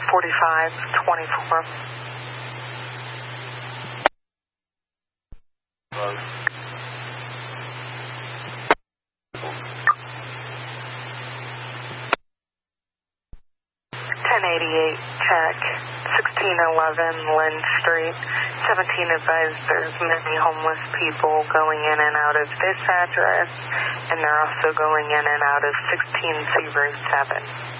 4524. Hello. 1088, check. 1611 Lynn Street. 17 advised there's many homeless people going in and out of this address, and they're also going in and out of 1607.